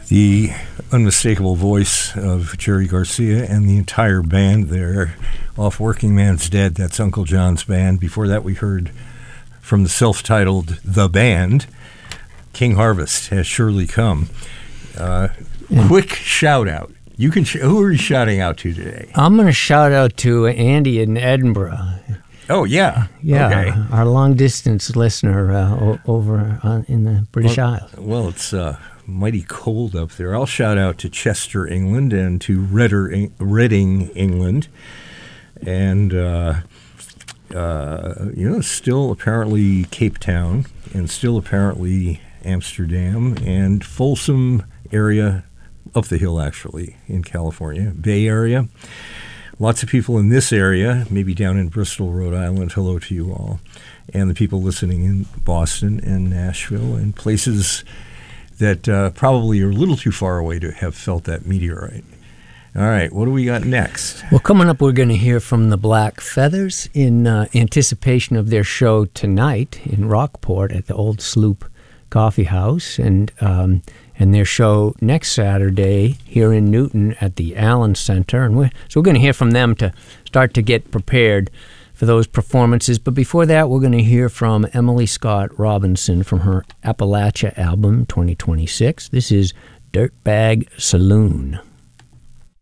The unmistakable voice of Jerry Garcia and the entire band there off Working Man's Dead. That's Uncle John's band. Before that, we heard from the self-titled The Band, King Harvest Has Surely Come. Quick shout-out. You can. Who are you shouting out to today? I'm going to shout out to Andy in Edinburgh. Oh, yeah. Yeah, okay. Our long-distance listener over in the British Isles. Well, it's mighty cold up there. I'll shout out to Chester, England, and to Reading, England. And, still apparently Cape Town, and still apparently Amsterdam, and Folsom area, up the hill actually, in California, Bay Area. Lots of people in this area, maybe down in Bristol, Rhode Island. Hello to you all. And the people listening in Boston and Nashville and places that probably are a little too far away to have felt that meteorite. All right, what do we got next? Well, coming up, we're going to hear from the Black Feathers in anticipation of their show tonight in Rockport at the Old Sloop Coffee House, and their show next Saturday here in Newton at the Allen Center. And we're going to hear from them to start to get prepared for those performances. But before that, we're going to hear from Emily Scott Robinson from her Appalachia album 2026. This is Dirtbag Saloon.